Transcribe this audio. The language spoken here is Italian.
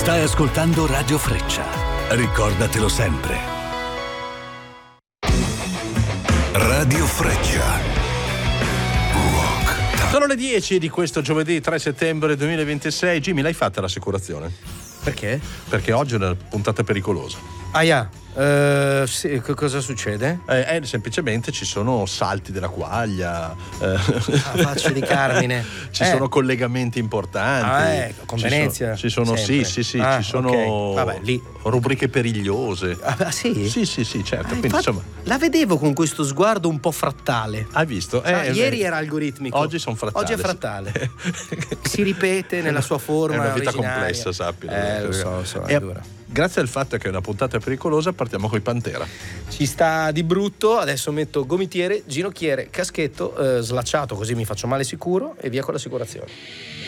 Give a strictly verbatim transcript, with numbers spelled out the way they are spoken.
Stai ascoltando Radio Freccia. Ricordatelo sempre. Radio Freccia. Rock. Sono le dieci di questo giovedì tre settembre duemilaventisei. Jimmy, l'hai fatta l'assicurazione? Perché? Perché oggi è una puntata pericolosa. Ah, yeah. Uh, sì, che cosa succede? Eh, eh, semplicemente ci sono salti della quaglia, eh, ah, faccia di Carmine. ci eh. sono collegamenti importanti. Ah, eh, con ci Venezia. Sono, ci sono, sì, sì, sì, ah, ci sono okay. Vabbè, lì. rubriche perigliose. Ah, sì? Sì, sì, sì, certo. Ah, Quindi, infatti, insomma, la vedevo con questo sguardo un po' frattale. hai visto? Sa, Eh, ieri eh, era algoritmico. Oggi sono frattale. Oggi è frattale. Si ripete nella sua forma. È una vita originaria. complessa, sappi. Eh, lo so, lo so, è e, dura. Grazie al fatto che è una puntata pericolosa, partiamo con i Pantera. Ci sta di brutto, adesso metto gomitiere, ginocchiere, caschetto, eh, slacciato così mi faccio male sicuro e via con l'assicurazione.